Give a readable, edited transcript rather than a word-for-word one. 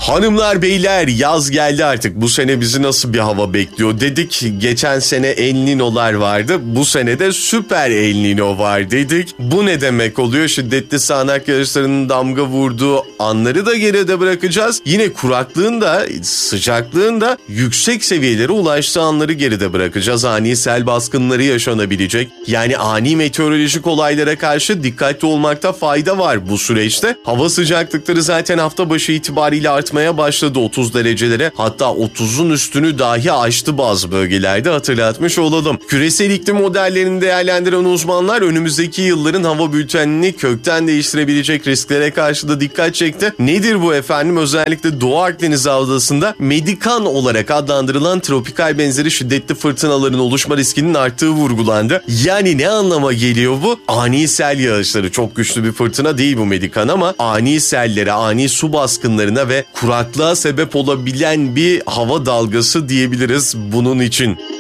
Hanımlar beyler, yaz geldi artık. Bu sene bizi nasıl bir hava bekliyor dedik. Geçen sene El Niño'lar vardı. Bu sene de Süper El Niño var dedik. Bu ne demek oluyor? Şiddetli sağanak yağışlarının damga vurduğu anları da geride bırakacağız. Yine kuraklığın da sıcaklığın da yüksek seviyelere ulaştığı anları geride bırakacağız. Ani sel baskınları yaşanabilecek. Yani ani meteorolojik olaylara karşı dikkatli olmakta fayda var bu süreçte. Hava sıcaklıkları zaten hafta başı itibariyle artmaya başladı 30 derecelere. Hatta 30'un üstünü dahi aştı bazı bölgelerde, hatırlatmış olalım. Küresel iklim modellerini değerlendiren uzmanlar önümüzdeki yılların hava bültenini kökten değiştirebilecek risklere karşı da dikkat çekti. Nedir bu efendim? Özellikle Doğu Akdeniz havzasında Medikan olarak adlandırılan tropikal benzeri şiddetli fırtınaların oluşma riskinin arttığı vurgulandı. Yani ne anlama geliyor bu? Ani sel yağışları, çok güçlü bir fırtına değil bu Medikan ama ani sellere, ani su baskınlarına ve kuraklığa sebep olabilen bir hava dalgası diyebiliriz bunun için.